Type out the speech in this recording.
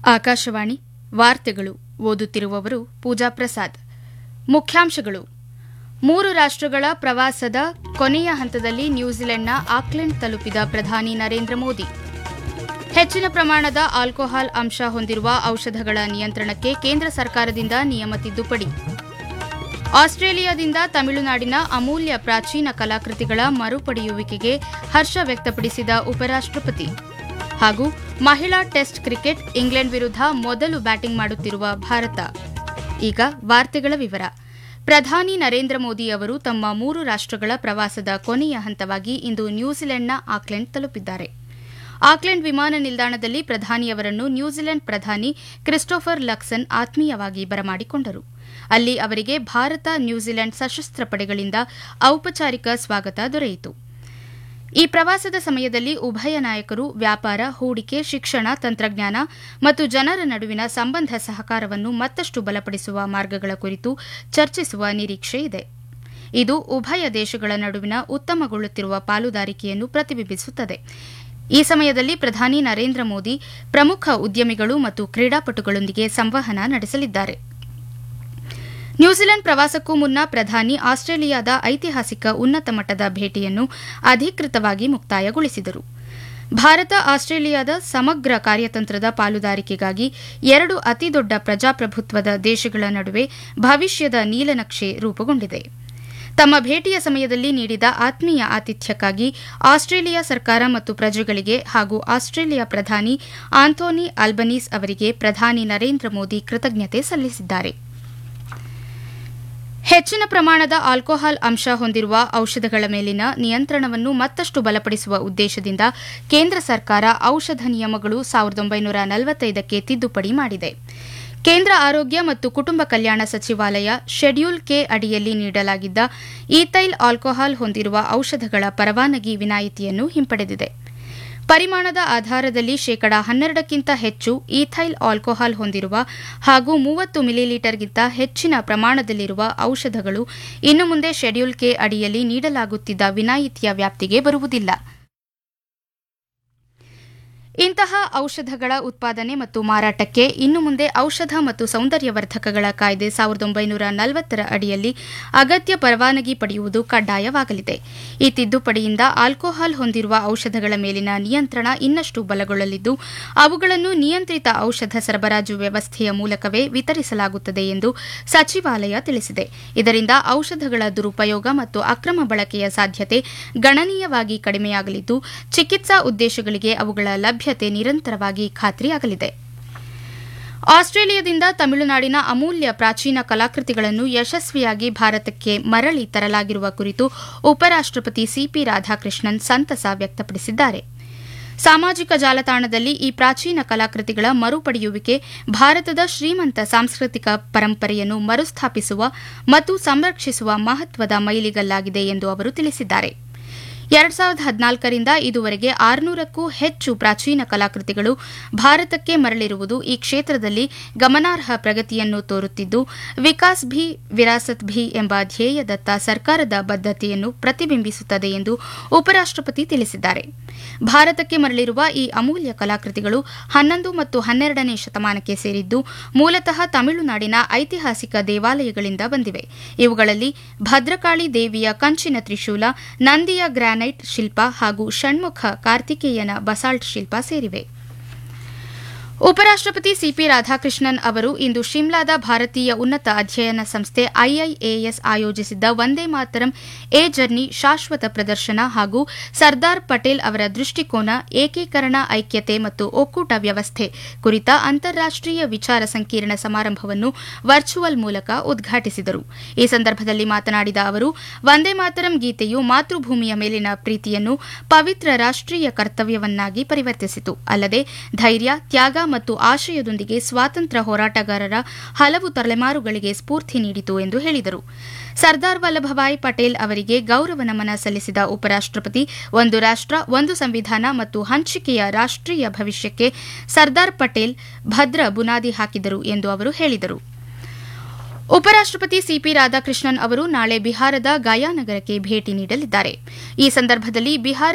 ಆಕಾಶವಾಣಿ ವಾರ್ತೆಗಳು ಓದುತ್ತಿರುವವರು ಪೂಜಾ ಪ್ರಸಾದ್. ಮುಖ್ಯಾಂಶಗಳು: 3 ರಾಷ್ಟ್ರಗಳ ಪ್ರವಾಸದ ಕೊನೆಯ ಹಂತದಲ್ಲಿ ನ್ಯೂಜಿಲೆಂಡ್ನ ಆಕ್ಲೆಂಡ್ ತಲುಪಿದ ಪ್ರಧಾನಿ ನರೇಂದ್ರ ಮೋದಿ. ಹೆಚ್ಚಿನ ಪ್ರಮಾಣದ ಆಲ್ಕೋಹಾಲ್ ಅಂಶ ಹೊಂದಿರುವ ಔಷಧಗಳ ನಿಯಂತ್ರಣಕ್ಕೆ ಕೇಂದ್ರ ಸರ್ಕಾರದಿಂದ ನಿಯಮ ತಿದ್ದುಪಡಿ. ಆಸ್ಟ್ರೇಲಿಯಾದಿಂದ ತಮಿಳುನಾಡಿನ ಅಮೂಲ್ಯ ಪ್ರಾಚೀನ ಕಲಾಕೃತಿಗಳ ಮರುಪಡೆಯುವಿಕೆಗೆ ಹರ್ಷ ವ್ಯಕ್ತಪಡಿಸಿದ ಉಪರಾಷ್ಟ್ರಪತಿ. ಹಾಗೂ ಮಹಿಳಾ ಟೆಸ್ಟ್ ಕ್ರಿಕೆಟ್ ಇಂಗ್ಲೆಂಡ್ ವಿರುದ್ಧ ಮೊದಲು ಬ್ಯಾಟಿಂಗ್ ಮಾಡುತ್ತಿರುವ ಭಾರತ. ಈಗ ವಾರ್ತೆಗಳ ವಿವರ. ಪ್ರಧಾನಿ ನರೇಂದ್ರ ಮೋದಿ ಅವರು ತಮ್ಮ 3 ರಾಷ್ಟ್ರಗಳ ಪ್ರವಾಸದ ಕೊನೆಯ ಹಂತವಾಗಿ ಇಂದು ನ್ಯೂಜಿಲೆಂಡ್ನ ಆಕ್ಲೆಂಡ್ ತಲುಪಿದ್ದಾರೆ. ಆಕ್ಲೆಂಡ್ ವಿಮಾನ ನಿಲ್ದಾಣದಲ್ಲಿ ಪ್ರಧಾನಿಯವರನ್ನು ನ್ಯೂಜಿಲೆಂಡ್ ಪ್ರಧಾನಿ ಕ್ರಿಸ್ಟೋಫರ್ ಲಕ್ಸನ್ ಆತ್ಮೀಯವಾಗಿ ಬರಮಾಡಿಕೊಂಡರು. ಅಲ್ಲಿ ಅವರಿಗೆ ಭಾರತ ನ್ಯೂಜಿಲೆಂಡ್ ಸಶಸ್ತ್ರ ಪಡೆಗಳಿಂದ ಔಪಚಾರಿಕ ಸ್ವಾಗತ ದೊರೆಯಿತು. ಈ ಪ್ರವಾಸದ ಸಮಯದಲ್ಲಿ ಉಭಯ ನಾಯಕರು ವ್ಯಾಪಾರ, ಹೂಡಿಕೆ, ಶಿಕ್ಷಣ, ತಂತ್ರಜ್ಞಾನ ಮತ್ತು ಜನರ ನಡುವಿನ ಸಂಬಂಧ ಸಹಕಾರವನ್ನು ಮತ್ತಷ್ಟು ಬಲಪಡಿಸುವ ಮಾರ್ಗಗಳ ಕುರಿತು ಚರ್ಚಿಸುವ ನಿರೀಕ್ಷೆ ಇದೆ. ಇದು ಉಭಯ ದೇಶಗಳ ನಡುವಿನ ಉತ್ತಮಗೊಳ್ಳುತ್ತಿರುವ ಪಾಲುದಾರಿಕೆಯನ್ನು ಪ್ರತಿಬಿಂಬಿಸುತ್ತದೆ. ಈ ಸಮಯದಲ್ಲಿ ಪ್ರಧಾನಿ ನರೇಂದ್ರ ಮೋದಿ ಪ್ರಮುಖ ಉದ್ಯಮಿಗಳು ಮತ್ತು ಕ್ರೀಡಾಪಟುಗಳೊಂದಿಗೆ ಸಂವಹನ ನಡೆಸಲಿದ್ದಾರೆ. ನ್ಯೂಜಿಲೆಂಡ್ ಪ್ರವಾಸಕ್ಕೂ ಮುನ್ನ ಪ್ರಧಾನಿ ಆಸ್ಟ್ರೇಲಿಯಾದ ಐತಿಹಾಸಿಕ ಉನ್ನತ ಮಟ್ಟದ ಭೇಟಿಯನ್ನು ಅಧಿಕೃತವಾಗಿ ಮುಕ್ತಾಯಗೊಳಿಸಿದರು. ಭಾರತ ಆಸ್ಟ್ರೇಲಿಯಾದ ಸಮಗ್ರ ಕಾರ್ಯತಂತ್ರದ ಪಾಲುದಾರಿಕೆಗಾಗಿ 2 ಅತಿದೊಡ್ಡ ಪ್ರಜಾಪ್ರಭುತ್ವದ ದೇಶಗಳ ನಡುವೆ ಭವಿಷ್ಯದ ನೀಲನಕ್ಷೆ ರೂಪುಗೊಂಡಿದೆ. ತಮ್ಮ ಭೇಟಿಯ ಸಮಯದಲ್ಲಿ ನೀಡಿದ ಆತ್ಮೀಯ ಆತಿಥ್ಯಕ್ಕಾಗಿ ಆಸ್ಟ್ರೇಲಿಯಾ ಸರ್ಕಾರ ಮತ್ತು ಪ್ರಜೆಗಳಿಗೆ ಹಾಗೂ ಆಸ್ಟ್ರೇಲಿಯಾ ಪ್ರಧಾನಿ ಆಂಥೋನಿ ಆಲ್ಬನೀಸ್ ಅವರಿಗೆ ಪ್ರಧಾನಿ ನರೇಂದ್ರ ಮೋದಿ ಕೃತಜ್ಞತೆ ಸಲ್ಲಿಸಿದ್ದಾರೆ. ಹೆಚ್ಚಿನ ಪ್ರಮಾಣದ ಆಲ್ಕೋಹಾಲ್ ಅಂಶ ಹೊಂದಿರುವ ಔಷಧಗಳ ಮೇಲಿನ ನಿಯಂತ್ರಣವನ್ನು ಮತ್ತಷ್ಟು ಬಲಪಡಿಸುವ ಉದ್ದೇಶದಿಂದ ಕೇಂದ್ರ ಸರ್ಕಾರ ಔಷಧ ನಿಯಮಗಳು 1945ಕ್ಕೆ ತಿದ್ದುಪಡಿ ಮಾಡಿದೆ. ಕೇಂದ್ರ ಆರೋಗ್ಯ ಮತ್ತು ಕುಟುಂಬ ಕಲ್ಯಾಣ ಸಚಿವಾಲಯ ಶೆಡ್ಯೂಲ್ ಕೆ ಅಡಿಯಲ್ಲಿ ನೀಡಲಾಗಿದ್ದ ಈಥೈಲ್ ಆಲ್ಕೋಹಾಲ್ ಹೊಂದಿರುವ ಔಷಧಗಳ ಪರವಾನಗಿ ವಿನಾಯಿತಿಯನ್ನು ಹಿಂಪಡೆದಿದೆ. ಪರಿಮಾಣದ ಆಧಾರದಲ್ಲಿ 12% ಹೆಚ್ಚು ಈಥೈಲ್ ಆಲ್ಕೋಹಾಲ್ ಹೊಂದಿರುವ ಹಾಗೂ 30 ಮಿಲಿಲೀಟರ್ಗಿಂತ ಹೆಚ್ಚಿನ ಪ್ರಮಾಣದಲ್ಲಿರುವ ಔಷಧಗಳು ಇನ್ನು ಮುಂದೆ ಶೆಡ್ಯೂಲ್ ಕೆ ಅಡಿಯಲ್ಲಿ ನೀಡಲಾಗುತ್ತಿದ್ದ ವಿನಾಯಿತಿಯ ವ್ಯಾಪ್ತಿಗೆ ಬರುವುದಿಲ್ಲ. ಇಂತಹ ಔಷಧಗಳ ಉತ್ಪಾದನೆ ಮತ್ತು ಮಾರಾಟಕ್ಕೆ ಇನ್ನು ಮುಂದೆ ಔಷಧ ಮತ್ತು ಸೌಂದರ್ಯವರ್ಧಕಗಳ ಕಾಯ್ದೆ 1940ರ ಅಡಿಯಲ್ಲಿ ಅಗತ್ಯ ಪರವಾನಗಿ ಪಡೆಯುವುದು ಕಡ್ಡಾಯವಾಗಲಿದೆ. ಈ ತಿದ್ದುಪಡಿಯಿಂದ ಆಲ್ಕೋಹಾಲ್ ಹೊಂದಿರುವ ಔಷಧಗಳ ಮೇಲಿನ ನಿಯಂತ್ರಣ ಇನ್ನಷ್ಟು ಬಲಗೊಳ್ಳಲಿದ್ದು, ಅವುಗಳನ್ನು ನಿಯಂತ್ರಿತ ಔಷಧ ಸರಬರಾಜು ವ್ಯವಸ್ಥೆಯ ಮೂಲಕವೇ ವಿತರಿಸಲಾಗುತ್ತದೆ ಎಂದು ಸಚಿವಾಲಯ ತಿಳಿಸಿದೆ. ಇದರಿಂದ ಔಷಧಗಳ ದುರುಪಯೋಗ ಮತ್ತು ಅಕ್ರಮ ಬಳಕೆಯ ಸಾಧ್ಯತೆ ಗಣನೀಯವಾಗಿ ಕಡಿಮೆಯಾಗಲಿದ್ದು, ಚಿಕಿತ್ಸಾ ಉದ್ದೇಶಗಳಿಗೆ ಅವುಗಳ ಲಭ್ಯತೆ ನಿರಂತರವಾಗಿ ಖಾತ್ರಿಯಾಗಲಿದೆ. ಆಸ್ಟ್ರೇಲಿಯಾದಿಂದ ತಮಿಳುನಾಡಿನ ಅಮೂಲ್ಯ ಪ್ರಾಚೀನ ಕಲಾಕೃತಿಗಳನ್ನು ಯಶಸ್ವಿಯಾಗಿ ಭಾರತಕ್ಕೆ ಮರಳಿ ತರಲಾಗಿರುವ ಕುರಿತು ಉಪರಾಷ್ಟ್ರಪತಿ ಸಿಪಿ ರಾಧಾಕೃಷ್ಣನ್ ಸಂತಸ ವ್ಯಕ್ತಪಡಿಸಿದ್ದಾರೆ. ಸಾಮಾಜಿಕ ಜಾಲತಾಣದಲ್ಲಿ ಈ ಪ್ರಾಚೀನ ಕಲಾಕೃತಿಗಳ ಮರುಪಡೆಯುವಿಕೆ ಭಾರತದ ಶ್ರೀಮಂತ ಸಾಂಸ್ಕೃತಿಕ ಪರಂಪರೆಯನ್ನು ಮರುಸ್ಥಾಪಿಸುವ ಮತ್ತು ಸಂರಕ್ಷಿಸುವ ಮಹತ್ವದ ಮೈಲಿಗಲ್ಲಾಗಿದೆ ಎಂದು ಅವರು ತಿಳಿಸಿದ್ದಾರೆ. 2014ರಿಂದ ಇದುವರೆಗೆ 600ಕ್ಕೂ ಹೆಚ್ಚು ಪ್ರಾಚೀನ ಕಲಾಕೃತಿಗಳು ಭಾರತಕ್ಕೆ ಮರಳಿರುವುದು ಈ ಕ್ಷೇತ್ರದಲ್ಲಿ ಗಮನಾರ್ಹ ಪ್ರಗತಿಯನ್ನು ತೋರುತ್ತಿದ್ದು, ವಿಕಾಸ್ ಭಿ ವಿರಾಸತ್ ಭಿ ಎಂಬ ಧ್ಯೇಯದತ್ತ ಸರ್ಕಾರದ ಬದ್ಧತೆಯನ್ನು ಪ್ರತಿಬಿಂಬಿಸುತ್ತದೆ ಎಂದು ಉಪರಾಷ್ಟ್ರಪತಿ ತಿಳಿಸಿದ್ದಾರೆ. ಭಾರತಕ್ಕೆ ಮರಳಿರುವ ಈ ಅಮೂಲ್ಯ ಕಲಾಕೃತಿಗಳು 11 ಮತ್ತು 12ನೇ ಶತಮಾನಕ್ಕೆ ಸೇರಿದ್ದು, ಮೂಲತಃ ತಮಿಳುನಾಡಿನ ಐತಿಹಾಸಿಕ ದೇವಾಲಯಗಳಿಂದ ಬಂದಿವೆ. ಇವುಗಳಲ್ಲಿ ಭದ್ರಕಾಳಿ ದೇವಿಯ ಕಂಚಿನ ತ್ರಿಶೂಲ, ನಂದಿಯ ಗ್ರಾನೈಟ್ ಶಿಲ್ಪ ಹಾಗೂ ಷಣ್ಮುಖ ಕಾರ್ತಿಕೇಯನ ಬಸಾಲ್ಟ್ ಶಿಲ್ಪ ಸೇರಿವೆ. ಉಪರಾಷ್ಟ್ರಪತಿ ಸಿಪಿ ರಾಧಾಕೃಷ್ಣನ್ ಅವರು ಇಂದು ಶಿಮ್ಲಾದ ಭಾರತೀಯ ಉನ್ನತ ಅಧ್ಯಯನ ಸಂಸ್ಥೆ ಐಐಎಎಸ್ ಆಯೋಜಿಸಿದ್ದ ವಂದೇ ಮಾತರಂ ಎ ಜರ್ನಿ ಶಾಶ್ವತ ಪ್ರದರ್ಶನ ಹಾಗೂ ಸರ್ದಾರ್ ಪಟೇಲ್ ಅವರ ದೃಷ್ಟಿಕೋನ, ಏಕೀಕರಣ, ಐಕ್ಯತೆ ಮತ್ತು ಒಕ್ಕೂಟ ವ್ಯವಸ್ಥೆ ಕುರಿತ ಅಂತಾರಾಷ್ಟೀಯ ವಿಚಾರ ಸಂಕಿರಣ ಸಮಾರಂಭವನ್ನು ವರ್ಚುವಲ್ ಮೂಲಕ ಉದ್ಘಾಟಿಸಿದರು. ಈ ಸಂದರ್ಭದಲ್ಲಿ ಮಾತನಾಡಿದ ಅವರು, ವಂದೇ ಮಾತರಂ ಗೀತೆಯು ಮಾತೃಭೂಮಿಯ ಮೇಲಿನ ಪ್ರೀತಿಯನ್ನು ಪವಿತ್ರ ರಾಷ್ಟೀಯ ಕರ್ತವ್ಯವನ್ನಾಗಿ ಪರಿವರ್ತಿಸಿತು. ಅಲ್ಲದೆ ಧೈರ್ಯ, ತ್ಯಾಗ ಮತ್ತು ಆಶಯದೊಂದಿಗೆ ಸ್ವಾತಂತ್ರ್ಯ ಹೋರಾಟಗಾರರ ಹಲವು ತಲೆಮಾರುಗಳಿಗೆ ಸ್ಫೂರ್ತಿ ನೀಡಿತು ಎಂದು ಹೇಳಿದರು. ಸರ್ದಾರ್ ವಲ್ಲಭಭಾಯ್ ಪಟೇಲ್ ಅವರಿಗೆ ಗೌರವ ನಮನ ಸಲ್ಲಿಸಿದ ಉಪರಾಷ್ಟ್ರಪತಿ, ಒಂದು ರಾಷ್ಟ್ರ, ಒಂದು ಸಂವಿಧಾನ ಮತ್ತು ಹಂಚಿಕೆಯ ರಾಷ್ಟೀಯ ಭವಿಷ್ಯಕ್ಕೆ ಸರ್ದಾರ್ ಪಟೇಲ್ ಭದ್ರ ಬುನಾದಿ ಹಾಕಿದರು ಎಂದು ಅವರು ಹೇಳಿದರು. ಉಪರಾಷ್ಟ್ರಪತಿ ಸಿಪಿ ರಾಧಾಕೃಷ್ಣನ್ ಅವರು ನಾಳೆ ಬಿಹಾರದ ಗಯಾ ನಗರಕ್ಕೆ ಭೇಟಿ ನೀಡಲಿದ್ದಾರೆ. ಈ ಸಂದರ್ಭದಲ್ಲಿ ಬಿಹಾರ